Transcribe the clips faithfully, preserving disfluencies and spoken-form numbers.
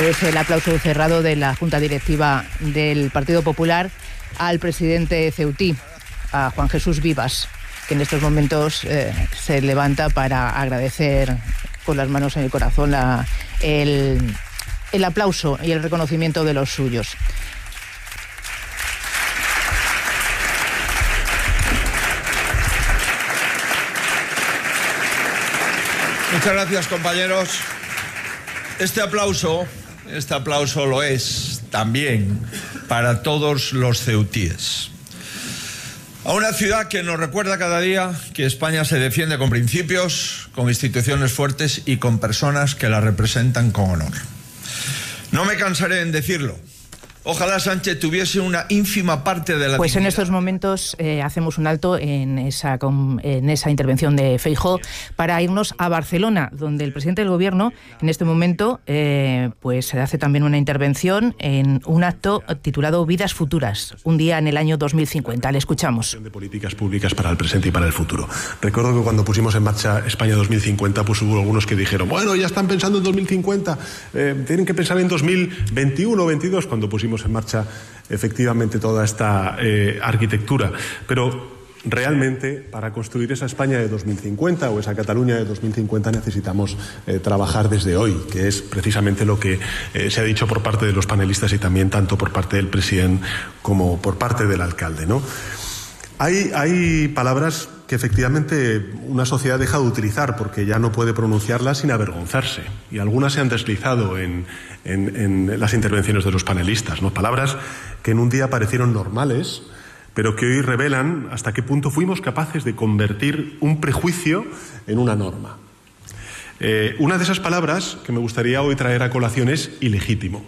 Es el aplauso cerrado de la Junta Directiva del Partido Popular al presidente ceutí, a Juan Jesús Vivas, que en estos momentos eh, se levanta para agradecer con las manos en el corazón la, el, el aplauso y el reconocimiento de los suyos. Muchas gracias, compañeros. Este aplauso, este aplauso lo es también para todos los ceutíes. A una ciudad que nos recuerda cada día que España se defiende con principios, con instituciones fuertes y con personas que la representan con honor. No me cansaré en decirlo. Ojalá Sánchez tuviese una ínfima parte de la Pues dignidad. en estos momentos eh, hacemos un alto en esa, en esa intervención de Feijóo para irnos a Barcelona, donde el presidente del Gobierno en este momento eh, pues se hace también una intervención en un acto titulado Vidas Futuras, un día en el año dos mil cincuenta. Le escuchamos. De políticas públicas para el presente y para el futuro. Recuerdo que cuando pusimos en marcha España dos mil cincuenta, pues hubo algunos que dijeron, bueno, ya están pensando en dos mil cincuenta, eh, tienen que pensar en dos mil veintiuno o veintidós, cuando pusimos en marcha efectivamente toda esta eh, arquitectura. Pero realmente, para construir esa España de dos mil cincuenta o esa Cataluña de dos mil cincuenta necesitamos eh, trabajar desde hoy, que es precisamente lo que eh, se ha dicho por parte de los panelistas y también tanto por parte del presidente como por parte del alcalde, ¿no? Hay, hay palabras que efectivamente una sociedad deja de utilizar porque ya no puede pronunciarlas sin avergonzarse. Y algunas se han deslizado en, en, en las intervenciones de los panelistas, ¿no? Palabras que en un día parecieron normales, pero que hoy revelan hasta qué punto fuimos capaces de convertir un prejuicio en una norma. Eh, una de esas palabras que me gustaría hoy traer a colación es ilegítimo.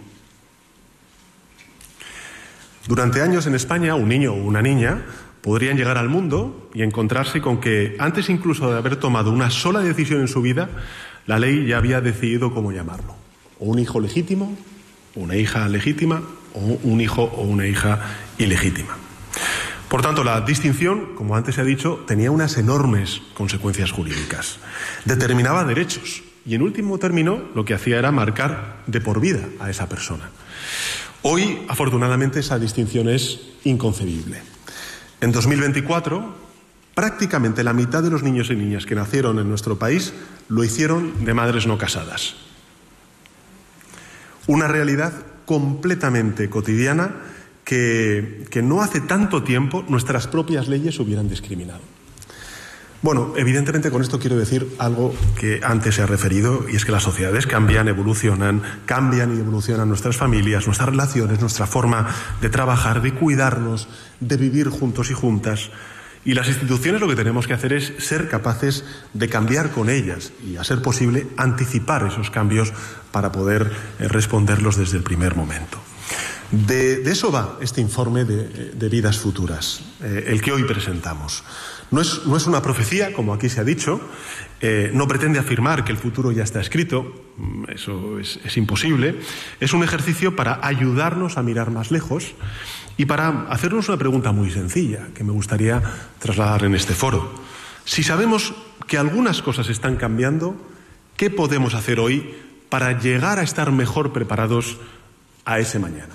Durante años en España, un niño o una niña podrían llegar al mundo y encontrarse con que, antes incluso de haber tomado una sola decisión en su vida, la ley ya había decidido cómo llamarlo. O un hijo legítimo, o una hija legítima, o un hijo o una hija ilegítima. Por tanto, la distinción, como antes se ha dicho, tenía unas enormes consecuencias jurídicas. Determinaba derechos y, en último término, lo que hacía era marcar de por vida a esa persona. Hoy, afortunadamente, esa distinción es inconcebible. En dos mil veinticuatro, prácticamente la mitad de los niños y niñas que nacieron en nuestro país lo hicieron de madres no casadas. Una realidad completamente cotidiana que, que no hace tanto tiempo nuestras propias leyes hubieran discriminado. Bueno, evidentemente con esto quiero decir algo que antes se ha referido, y es que las sociedades cambian, evolucionan, cambian y evolucionan nuestras familias, nuestras relaciones, nuestra forma de trabajar, de cuidarnos, de vivir juntos y juntas. Y las instituciones lo que tenemos que hacer es ser capaces de cambiar con ellas y, a ser posible, anticipar esos cambios para poder eh, responderlos desde el primer momento. De, de eso va este informe de, de Vidas Futuras, eh, el que hoy presentamos. No es, no es una profecía, como aquí se ha dicho, eh, no pretende afirmar que el futuro ya está escrito, eso es, es imposible. Es un ejercicio para ayudarnos a mirar más lejos y para hacernos una pregunta muy sencilla que me gustaría trasladar en este foro. Si sabemos que algunas cosas están cambiando, ¿qué podemos hacer hoy para llegar a estar mejor preparados a ese mañana?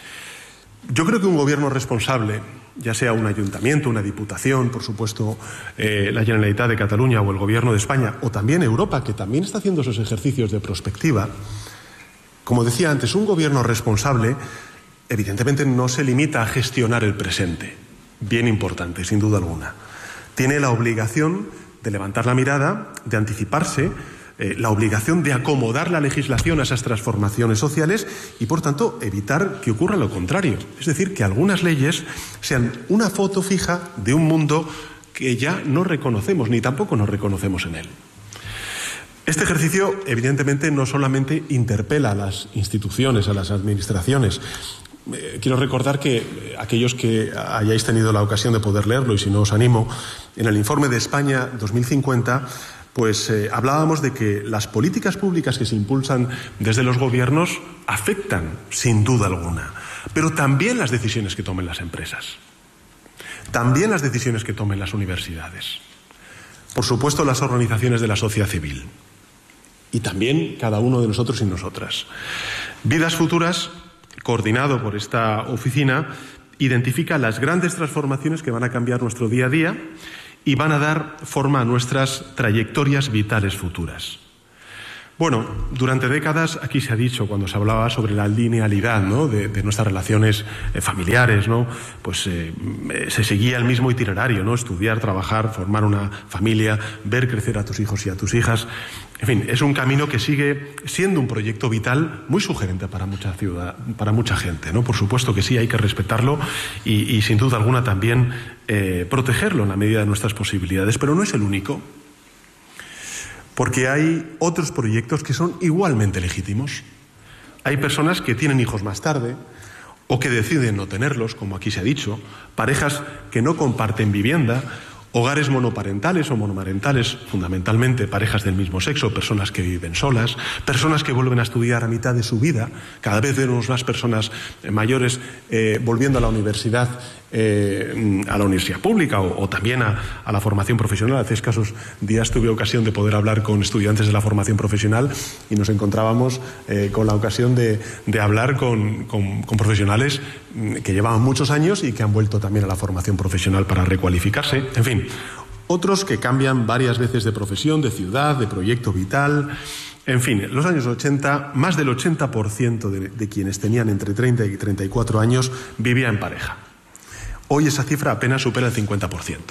Yo creo que un gobierno responsable, ya sea un ayuntamiento, una diputación, por supuesto, eh, la Generalitat de Cataluña o el Gobierno de España, o también Europa, que también está haciendo esos ejercicios de prospectiva, como decía antes, un gobierno responsable evidentemente no se limita a gestionar el presente, bien importante, sin duda alguna. Tiene la obligación de levantar la mirada, de anticiparse, Eh, la obligación de acomodar la legislación a esas transformaciones sociales y, por tanto, evitar que ocurra lo contrario. Es decir, que algunas leyes sean una foto fija de un mundo que ya no reconocemos, ni tampoco nos reconocemos en él. Este ejercicio, evidentemente, no solamente interpela a las instituciones, a las administraciones. Eh, quiero recordar que eh, aquellos que hayáis tenido la ocasión de poder leerlo, y si no os animo, en el informe de España dos mil cincuenta, pues eh, hablábamos de que las políticas públicas que se impulsan desde los gobiernos afectan, sin duda alguna, pero también las decisiones que tomen las empresas, también las decisiones que tomen las universidades, por supuesto las organizaciones de la sociedad civil y también cada uno de nosotros y nosotras. Vidas Futuras, coordinado por esta oficina, identifica las grandes transformaciones que van a cambiar nuestro día a día y van a dar forma a nuestras trayectorias vitales futuras. Bueno, durante décadas aquí se ha dicho, cuando se hablaba sobre la linealidad, ¿no?, de, de nuestras relaciones eh, familiares, ¿no?, pues eh, se seguía el mismo itinerario, ¿no?, estudiar, trabajar, formar una familia, ver crecer a tus hijos y a tus hijas. En fin, es un camino que sigue siendo un proyecto vital muy sugerente para mucha ciudad, para mucha gente, ¿no? Por supuesto que sí, hay que respetarlo y, y sin duda alguna también eh, protegerlo en la medida de nuestras posibilidades, pero no es el único. Porque hay otros proyectos que son igualmente legítimos. Hay personas que tienen hijos más tarde o que deciden no tenerlos, como aquí se ha dicho, parejas que no comparten vivienda, hogares monoparentales o monomarentales, fundamentalmente parejas del mismo sexo, personas que viven solas, personas que vuelven a estudiar a mitad de su vida. Cada vez vemos más personas mayores eh, volviendo a la universidad, eh, a la universidad pública o, o también a, a la formación profesional. Hace escasos días tuve ocasión de poder hablar con estudiantes de la formación profesional y nos encontrábamos eh, con la ocasión de, de hablar con, con, con profesionales que llevaban muchos años y que han vuelto también a la formación profesional para recualificarse. En fin, otros que cambian varias veces de profesión, de ciudad, de proyecto vital. En fin, en los años ochenta, más del ochenta por ciento de, de quienes tenían entre treinta y treinta y cuatro años vivía en pareja. Hoy esa cifra apenas supera el cincuenta por ciento.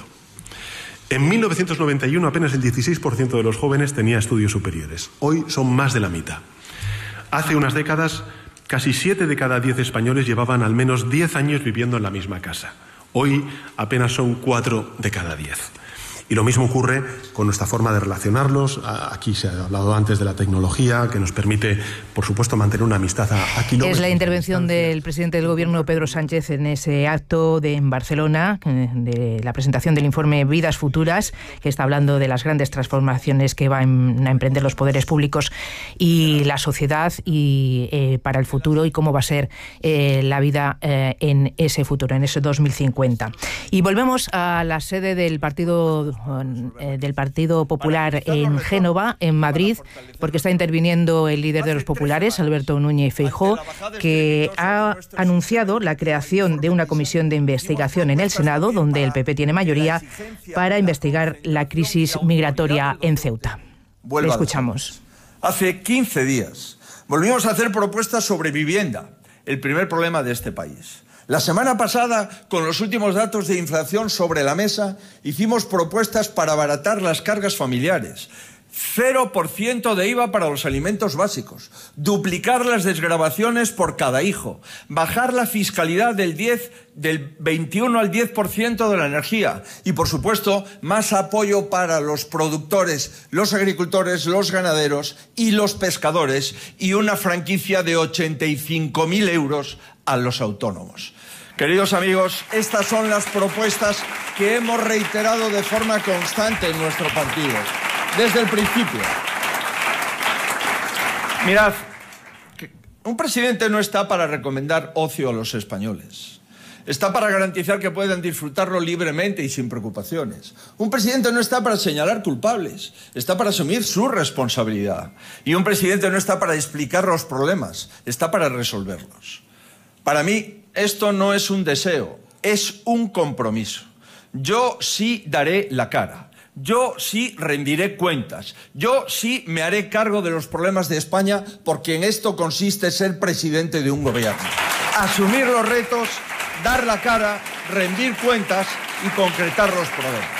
En mil novecientos noventa y uno apenas el dieciséis por ciento de los jóvenes tenía estudios superiores. Hoy son más de la mitad. Hace unas décadas, casi siete de cada diez españoles llevaban al menos diez años viviendo en la misma casa. Hoy apenas son cuatro de cada diez. Y lo mismo ocurre con nuestra forma de relacionarlos. Aquí se ha hablado antes de la tecnología, que nos permite, por supuesto, mantener una amistad a, a kilómetros. Es la intervención del presidente del Gobierno, Pedro Sánchez, en ese acto de, en Barcelona, de la presentación del informe Vidas Futuras, que está hablando de las grandes transformaciones que van a emprender los poderes públicos y la sociedad y eh, para el futuro y cómo va a ser eh, la vida eh, en ese futuro, en ese dos mil cincuenta. Y volvemos a la sede del Partido del Partido Popular en Génova, en Madrid, porque está interviniendo el líder de los populares, Alberto Núñez Feijóo, que ha anunciado la creación de una comisión de investigación en el Senado, donde el P P tiene mayoría, para investigar la crisis migratoria en Ceuta. Le escuchamos. Hace quince días volvimos a hacer propuestas sobre vivienda, el primer problema de este país. La semana pasada, con los últimos datos de inflación sobre la mesa, hicimos propuestas para abaratar las cargas familiares. Cero por ciento de I V A para los alimentos básicos, duplicar las desgravaciones por cada hijo, bajar la fiscalidad del, diez, del veintiuno al diez por ciento de la energía y, por supuesto, más apoyo para los productores, los agricultores, los ganaderos y los pescadores y una franquicia de ochenta y cinco mil euros a los autónomos. Queridos amigos, estas son las propuestas que hemos reiterado de forma constante en nuestro partido, desde el principio. Mirad, un presidente no está para recomendar ocio a los españoles. Está para garantizar que puedan disfrutarlo libremente y sin preocupaciones. Un presidente no está para señalar culpables, está para asumir su responsabilidad. Y un presidente no está para explicar los problemas, está para resolverlos. Para mí, esto no es un deseo, es un compromiso. Yo sí daré la cara, yo sí rendiré cuentas, yo sí me haré cargo de los problemas de España, porque en esto consiste ser presidente de un gobierno. Asumir los retos, dar la cara, rendir cuentas y concretar los problemas.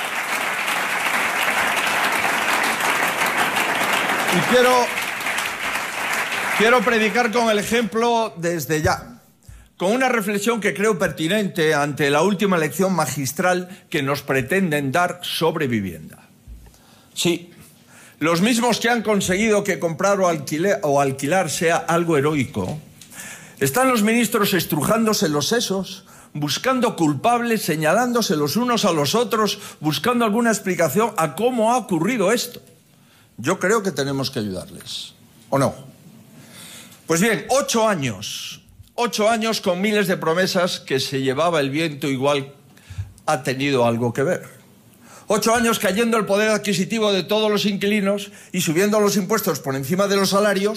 Y quiero, quiero predicar con el ejemplo desde ya, con una reflexión que creo pertinente ante la última lección magistral que nos pretenden dar sobre vivienda. Sí, los mismos que han conseguido que comprar o alquiler, o alquilar sea algo heroico, están los ministros estrujándose los sesos, buscando culpables, señalándose los unos a los otros, buscando alguna explicación a cómo ha ocurrido esto. Yo creo que tenemos que ayudarles, ¿o no? Pues bien, ocho años... Ocho años con miles de promesas que se llevaba el viento, igual ha tenido algo que ver. Ocho años cayendo el poder adquisitivo de todos los inquilinos y subiendo los impuestos por encima de los salarios,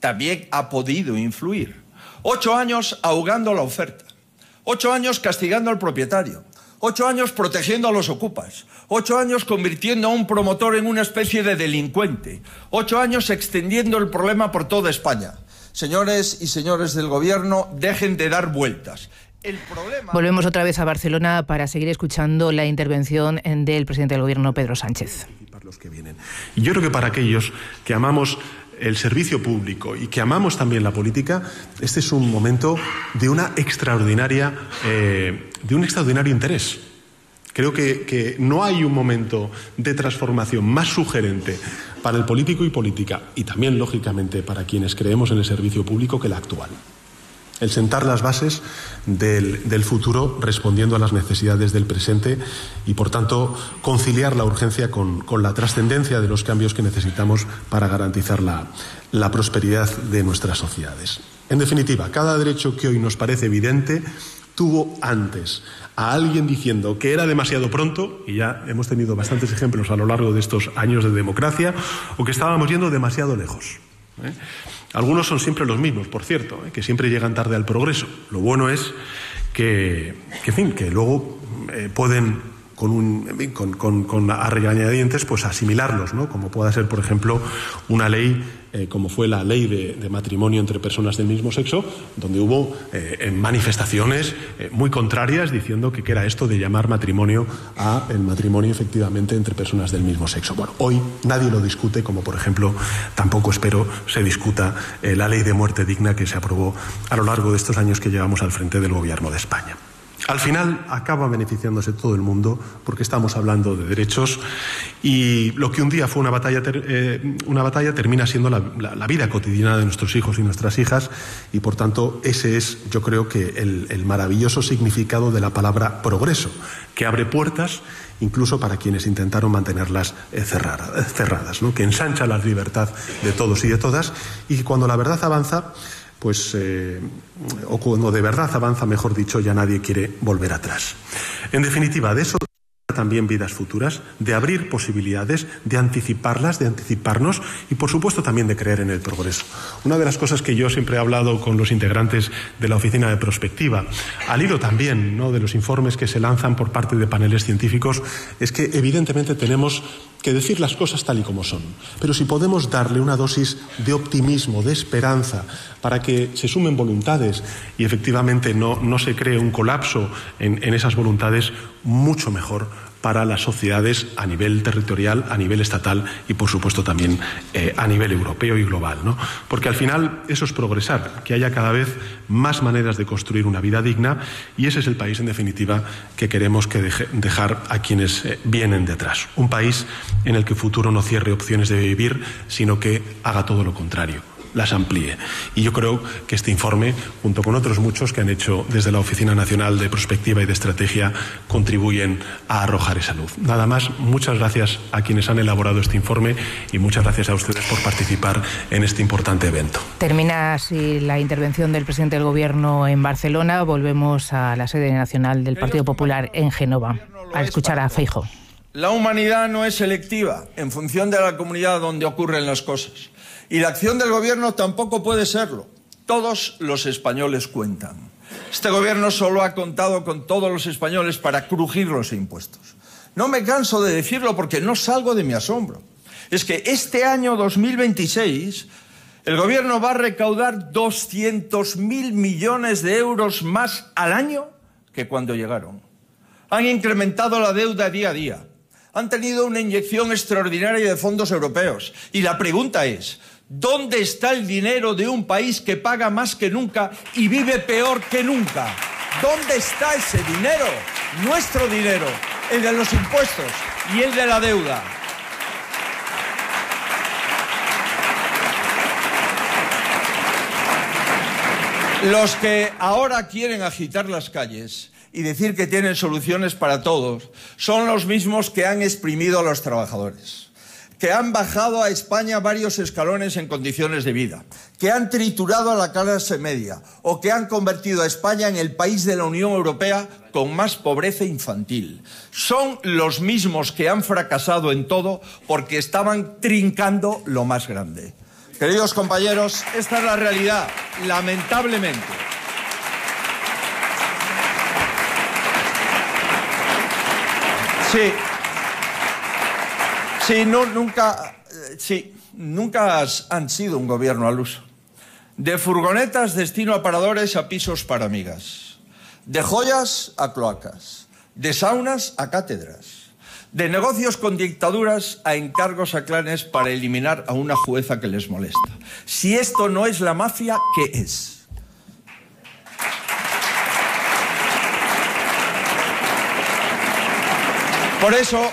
también ha podido influir. Ocho años ahogando la oferta. Ocho años castigando al propietario. Ocho años protegiendo a los ocupas. Ocho años convirtiendo a un promotor en una especie de delincuente. Ocho años extendiendo el problema por toda España. Señores y señores del Gobierno, dejen de dar vueltas. El problema... Volvemos otra vez a Barcelona para seguir escuchando la intervención del presidente del Gobierno, Pedro Sánchez. Los que vienen. Y yo creo que para aquellos que amamos el servicio público y que amamos también la política, este es un momento de una extraordinaria, eh, de un extraordinario interés. Creo que, que no hay un momento de transformación más sugerente para el político y política, y también, lógicamente, para quienes creemos en el servicio público, que la actual. El sentar las bases del, del futuro respondiendo a las necesidades del presente y, por tanto, conciliar la urgencia con, con la trascendencia de los cambios que necesitamos para garantizar la, la prosperidad de nuestras sociedades. En definitiva, cada derecho que hoy nos parece evidente tuvo antes a alguien diciendo que era demasiado pronto, y ya hemos tenido bastantes ejemplos a lo largo de estos años de democracia, o que estábamos yendo demasiado lejos. ¿eh? Algunos son siempre los mismos, por cierto, ¿eh? que siempre llegan tarde al progreso. Lo bueno es que, que, en fin, que luego eh, pueden, con, un, con, con, con a regañadientes, pues asimilarlos, ¿no? Como pueda ser, por ejemplo, una ley eh, como fue la ley de, de matrimonio entre personas del mismo sexo, donde hubo eh, manifestaciones eh, muy contrarias diciendo que, que era esto de llamar matrimonio a el matrimonio efectivamente entre personas del mismo sexo. Bueno, hoy nadie lo discute, como por ejemplo tampoco espero se discuta eh, la ley de muerte digna que se aprobó a lo largo de estos años que llevamos al frente del Gobierno de España. Al final acaba beneficiándose todo el mundo porque estamos hablando de derechos y lo que un día fue una batalla, ter, eh, una batalla termina siendo la, la, la vida cotidiana de nuestros hijos y nuestras hijas y por tanto ese es, yo creo que el, el maravilloso significado de la palabra progreso, que abre puertas incluso para quienes intentaron mantenerlas eh, cerradas, cerradas ¿no? Que ensancha la libertad de todos y de todas y que cuando la verdad avanza pues, eh, o cuando de verdad avanza, mejor dicho, ya nadie quiere volver atrás. En definitiva, de eso también vidas futuras, de abrir posibilidades, de anticiparlas, de anticiparnos y, por supuesto, también de creer en el progreso. Una de las cosas que yo siempre he hablado con los integrantes de la Oficina de Prospectiva, al hilo también, ¿no?, de los informes que se lanzan por parte de paneles científicos, es que evidentemente tenemos que decir las cosas tal y como son. Pero si podemos darle una dosis de optimismo, de esperanza, para que se sumen voluntades y efectivamente no, no se cree un colapso en, en esas voluntades, mucho mejor para las sociedades a nivel territorial, a nivel estatal y, por supuesto, también eh, a nivel europeo y global, ¿no? Porque al final eso es progresar, que haya cada vez más maneras de construir una vida digna y ese es el país, en definitiva, que queremos que deje, dejar a quienes eh, vienen detrás. Un país en el que el futuro no cierre opciones de vivir, sino que haga todo lo contrario, las amplíe. Y yo creo que este informe, junto con otros muchos que han hecho desde la Oficina Nacional de Prospectiva y de Estrategia, contribuyen a arrojar esa luz. Nada más, muchas gracias a quienes han elaborado este informe y muchas gracias a ustedes por participar en este importante evento. Termina así la intervención del presidente del Gobierno en Barcelona. Volvemos a la sede nacional del Partido Popular en Génova a escuchar a Feijóo. La humanidad no es selectiva en función de la comunidad donde ocurren las cosas. Y la acción del Gobierno tampoco puede serlo. Todos los españoles cuentan. Este Gobierno solo ha contado con todos los españoles para crujir los impuestos. No me canso de decirlo porque no salgo de mi asombro. Es que este año dos mil veintiséis el Gobierno va a recaudar doscientos mil millones de euros más al año que cuando llegaron. Han incrementado la deuda día a día. Han tenido una inyección extraordinaria de fondos europeos. Y la pregunta es, ¿dónde está el dinero de un país que paga más que nunca y vive peor que nunca? ¿Dónde está ese dinero? Nuestro dinero, el de los impuestos y el de la deuda. Los que ahora quieren agitar las calles y decir que tienen soluciones para todos son los mismos que han exprimido a los trabajadores, que han bajado a España varios escalones en condiciones de vida, que han triturado a la clase media o que han convertido a España en el país de la Unión Europea con más pobreza infantil. Son los mismos que han fracasado en todo porque estaban trincando lo más grande. Queridos compañeros, esta es la realidad, lamentablemente. Sí, sí, no, nunca, sí, nunca han sido un gobierno al uso. De furgonetas destino a paradores a pisos para amigas. De joyas a cloacas. De saunas a cátedras. De negocios con dictaduras a encargos a clanes para eliminar a una jueza que les molesta. Si esto no es la mafia, ¿qué es? Por eso,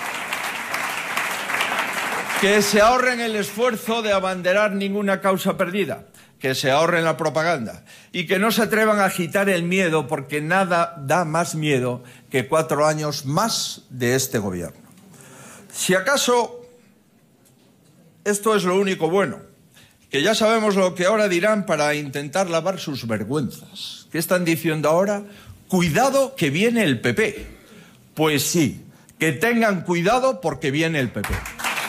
que se ahorren el esfuerzo de abanderar ninguna causa perdida, que se ahorren la propaganda y que no se atrevan a agitar el miedo, porque nada da más miedo que cuatro años más de este gobierno. Si acaso esto es lo único bueno, que ya sabemos lo que ahora dirán para intentar lavar sus vergüenzas. ¿Qué están diciendo ahora? Cuidado que viene el P P. Pues sí, que tengan cuidado porque viene el P P.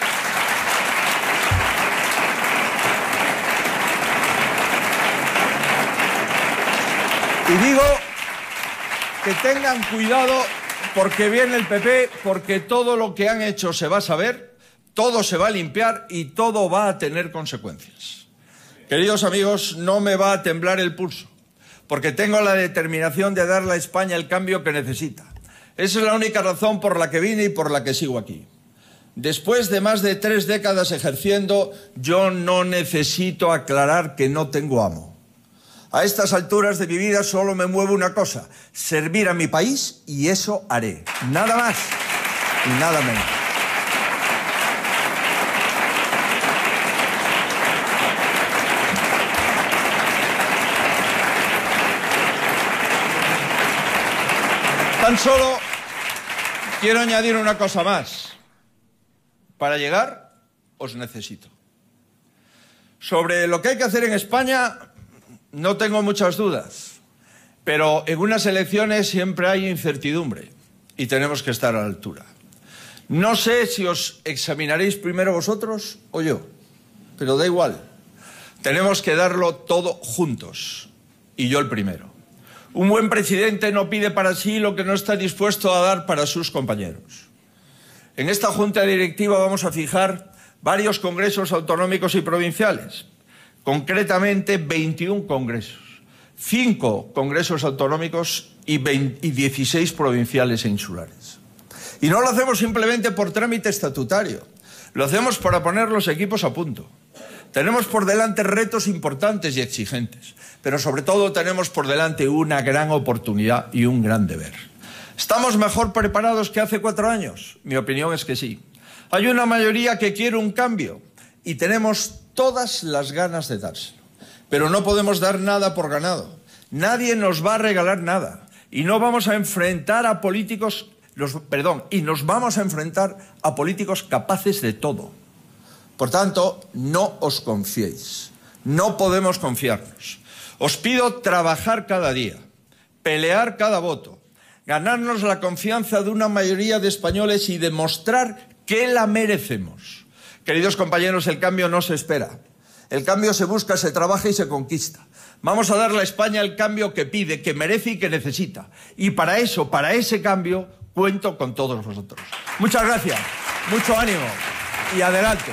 Y digo que tengan cuidado porque viene el P P, porque todo lo que han hecho se va a saber, todo se va a limpiar y todo va a tener consecuencias. Queridos amigos, no me va a temblar el pulso, porque tengo la determinación de darle a España el cambio que necesita. Esa es la única razón por la que vine y por la que sigo aquí. Después de más de tres décadas ejerciendo, yo no necesito aclarar que no tengo amo. A estas alturas de mi vida solo me mueve una cosa: servir a mi país, y eso haré. Nada más y nada menos. Tan solo quiero añadir una cosa más. Para llegar, os necesito. Sobre lo que hay que hacer en España, no tengo muchas dudas, pero en unas elecciones siempre hay incertidumbre y tenemos que estar a la altura. No sé si os examinaréis primero vosotros o yo, pero da igual. Tenemos que darlo todo juntos, y yo el primero. Un buen presidente no pide para sí lo que no está dispuesto a dar para sus compañeros. En esta junta directiva vamos a fijar varios congresos autonómicos y provinciales. Concretamente veintiún congresos, cinco congresos autonómicos y, veinte, y dieciséis provinciales e insulares. Y no lo hacemos simplemente por trámite estatutario, lo hacemos para poner los equipos a punto. Tenemos por delante retos importantes y exigentes, pero sobre todo tenemos por delante una gran oportunidad y un gran deber. ¿Estamos mejor preparados que hace cuatro años? Mi opinión es que sí. Hay una mayoría que quiere un cambio y tenemos todas las ganas de dárselo. Pero no podemos dar nada por ganado. Nadie nos va a regalar nada. Y no vamos a enfrentar a políticos, los, perdón, y nos vamos a enfrentar a políticos capaces de todo. Por tanto, no os confiéis. No podemos confiarnos. Os pido trabajar cada día, pelear cada voto, ganarnos la confianza de una mayoría de españoles y demostrar que la merecemos. Queridos compañeros, el cambio no se espera. El cambio se busca, se trabaja y se conquista. Vamos a darle a España el cambio que pide, que merece y que necesita. Y para eso, para ese cambio, cuento con todos vosotros. Muchas gracias, mucho ánimo y adelante.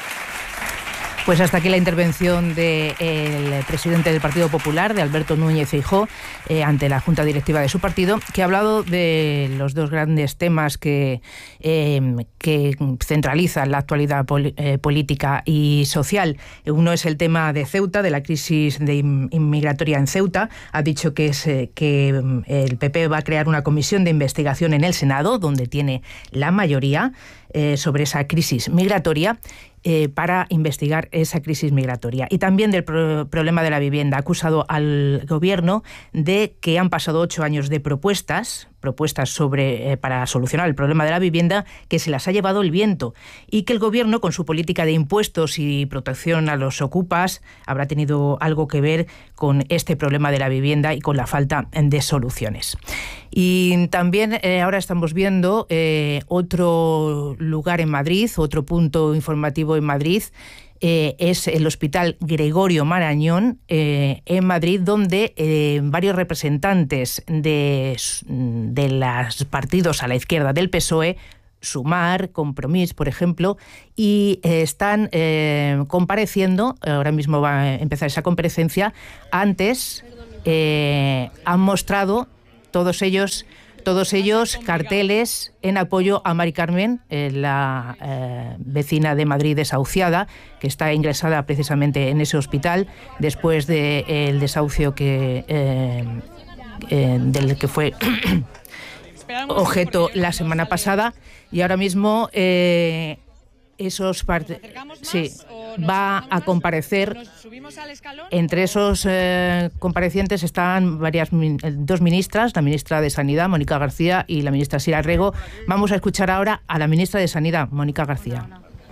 Pues hasta aquí la intervención del presidente del Partido Popular, de Alberto Núñez Feijóo, eh, ante la Junta Directiva de su partido, que ha hablado de los dos grandes temas que, eh, que centralizan la actualidad pol eh, política y social. Uno es el tema de Ceuta, de la crisis de inmigratoria en Ceuta. Ha dicho que, es, eh, que el P P va a crear una comisión de investigación en el Senado, donde tiene la mayoría, eh, sobre esa crisis migratoria. Eh, para investigar esa crisis migratoria. Y también del pro problema de la vivienda. Ha acusado al Gobierno de que han pasado ocho años de propuestas, propuestas sobre, eh, para solucionar el problema de la vivienda, que se las ha llevado el viento, y que el Gobierno, con su política de impuestos y protección a los ocupas, habrá tenido algo que ver con este problema de la vivienda y con la falta de soluciones. Y también eh, ahora estamos viendo eh, otro lugar en Madrid, otro punto informativo en Madrid, eh, es el Hospital Gregorio Marañón eh, en Madrid, donde eh, varios representantes de, de los partidos a la izquierda del P S O E, Sumar, Compromís, por ejemplo, y eh, están eh, compareciendo, ahora mismo va a empezar esa comparecencia, antes eh, han mostrado todos ellos, todos ellos carteles en apoyo a Mari Carmen, eh, la eh, vecina de Madrid desahuciada, que está ingresada precisamente en ese hospital después del de, eh, desahucio que, eh, eh, del que fue objeto la semana pasada, y ahora mismo eh, esos part- sí, va a comparecer. Entre esos eh, comparecientes están varias dos ministras, la ministra de Sanidad, Mónica García, y la ministra Sira Rego. Vamos a escuchar ahora a la ministra de Sanidad, Mónica García.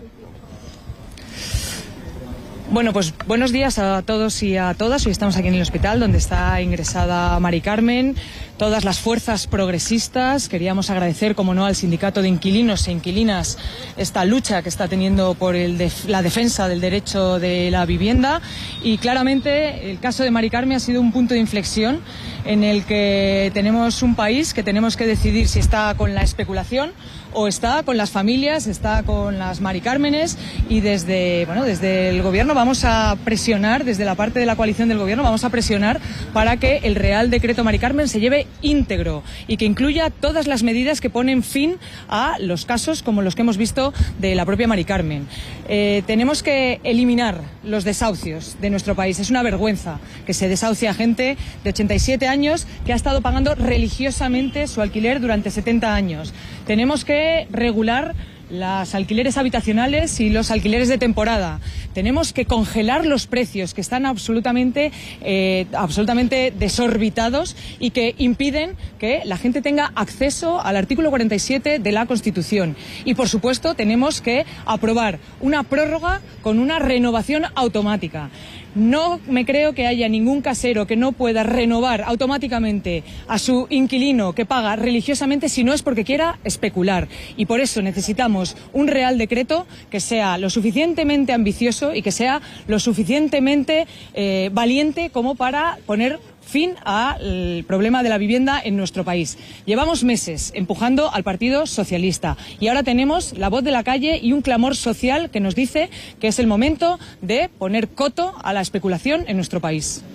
Bueno, pues buenos días a todos y a todas. Hoy estamos aquí en el hospital donde está ingresada Mari Carmen. Todas las fuerzas progresistas queríamos agradecer, como no, al sindicato de inquilinos e inquilinas esta lucha que está teniendo por el def- la defensa del derecho de la vivienda. Y claramente el caso de Mari Carmen ha sido un punto de inflexión en el que tenemos un país que tenemos que decidir si está con la especulación o está con las familias, está con las Mari Cármenes, y desde, bueno, desde el gobierno vamos a presionar, desde la parte de la coalición del gobierno vamos a presionar para que el Real Decreto Mari Carmen se lleve íntegro y que incluya todas las medidas que ponen fin a los casos como los que hemos visto de la propia Mari Carmen. Eh, tenemos que eliminar los desahucios de nuestro país. Es una vergüenza que se desahucie a gente de ochenta y siete años que ha estado pagando religiosamente su alquiler durante setenta años. Tenemos que regular los alquileres habitacionales y los alquileres de temporada. Tenemos que congelar los precios que están absolutamente, eh, absolutamente desorbitados y que impiden que la gente tenga acceso al artículo cuarenta y siete de la Constitución. Y, por supuesto, tenemos que aprobar una prórroga con una renovación automática. No me creo que haya ningún casero que no pueda renovar automáticamente a su inquilino que paga religiosamente si no es porque quiera especular. Y por eso necesitamos un Real Decreto que sea lo suficientemente ambicioso y que sea lo suficientemente eh, valiente como para poner fin al problema de la vivienda en nuestro país. Llevamos meses empujando al Partido Socialista y ahora tenemos la voz de la calle y un clamor social que nos dice que es el momento de poner coto a la especulación en nuestro país.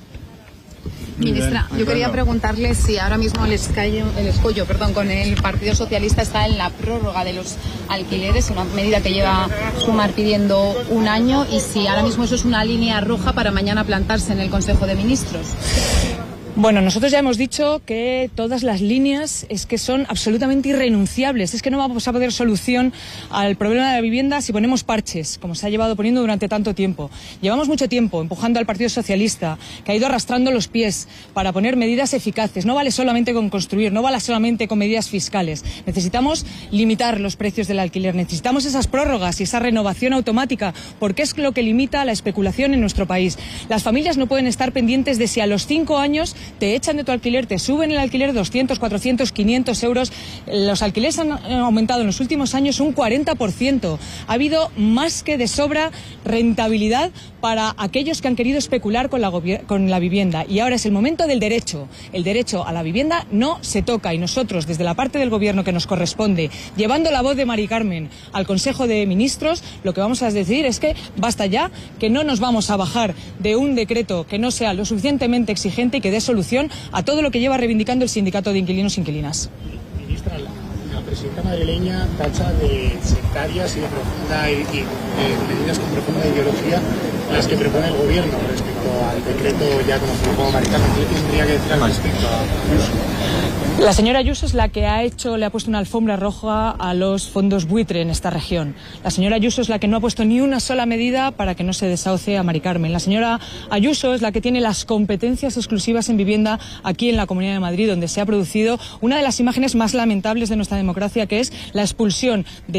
Ministra, yo quería preguntarle si ahora mismo el escollo, el escollo perdón, con el Partido Socialista está en la prórroga de los alquileres, una medida que lleva Sumar pidiendo un año, y si ahora mismo eso es una línea roja para mañana plantarse en el Consejo de Ministros. Bueno, nosotros ya hemos dicho que todas las líneas es que son absolutamente irrenunciables. Es que no vamos a poner solución al problema de la vivienda si ponemos parches, como se ha llevado poniendo durante tanto tiempo. Llevamos mucho tiempo empujando al Partido Socialista, que ha ido arrastrando los pies para poner medidas eficaces. No vale solamente con construir, no vale solamente con medidas fiscales. Necesitamos limitar los precios del alquiler. Necesitamos esas prórrogas y esa renovación automática, porque es lo que limita la especulación en nuestro país. Las familias no pueden estar pendientes de si a los cinco años te echan de tu alquiler, te suben el alquiler doscientos, cuatrocientos, quinientos euros. Los alquileres han aumentado en los últimos años un cuarenta por ciento. Ha habido más que de sobra rentabilidad para aquellos que han querido especular con la, con la vivienda. Y ahora es el momento del derecho. El derecho a la vivienda no se toca, y nosotros, desde la parte del gobierno que nos corresponde, llevando la voz de Mari Carmen al Consejo de Ministros, lo que vamos a decir es que basta ya, que no nos vamos a bajar de un decreto que no sea lo suficientemente exigente y que dé solución a todo lo que lleva reivindicando el sindicato de inquilinos e inquilinas. Ministra, la, la presidenta madrileña tacha de sectarias y de profunda y, y de medidas con profunda ideología las que propone el gobierno respecto al decreto ya conocido como Mari Carmen. ¿Qué tendría que decir al respecto a Ayuso? La señora Ayuso es la que ha hecho, le ha puesto una alfombra roja a los fondos buitre en esta región. La señora Ayuso es la que no ha puesto ni una sola medida para que no se desahucie a Mari Carmen. La señora Ayuso es la que tiene las competencias exclusivas en vivienda aquí en la Comunidad de Madrid, donde se ha producido una de las imágenes más lamentables de nuestra democracia, que es la expulsión de su casa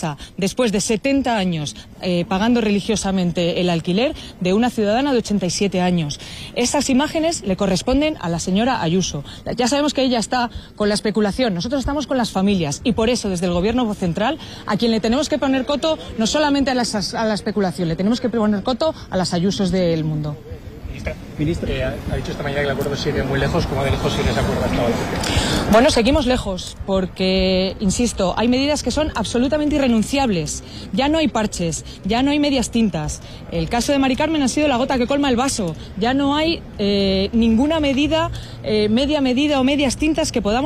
casa, después de setenta años eh, pagando religiosamente el alquiler de una ciudadana de ochenta y siete años. Esas imágenes le corresponden a la señora Ayuso. Ya sabemos que ella está con la especulación, nosotros estamos con las familias y por eso desde el Gobierno central a quien le tenemos que poner coto no solamente a la, a la especulación, le tenemos que poner coto a las Ayusos del mundo. Ministro, eh, ha dicho esta mañana que el acuerdo sigue muy lejos. ¿Cómo de lejos sigue ese acuerdo hasta ahora? Bueno, seguimos lejos porque, insisto, hay medidas que son absolutamente irrenunciables. Ya no hay parches, ya no hay medias tintas. El caso de Mari Carmen ha sido la gota que colma el vaso. Ya no hay eh, ninguna medida, eh, media medida o medias tintas que podamos